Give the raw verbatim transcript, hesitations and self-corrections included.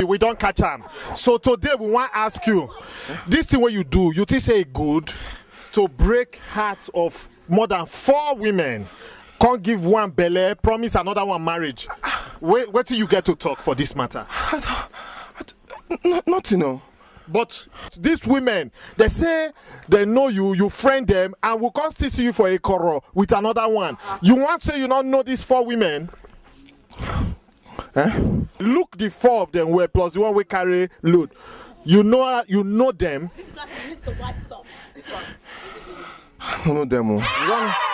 we don't catch him. So today we want to ask you, this thing what you do, you think say good to break hearts of more than four women, can't give one belle, promise another one marriage. Wait, wait till you get to talk for this matter. I, I, I, nothing, no. But these women, they say they know you, you friend them, and will come still see you for a quarrel with another one. You want to say you don't know these four women? Eh? Look the four of them were plus the one we carry load. You know you know them. This class is the white top. I don't know them. Oh.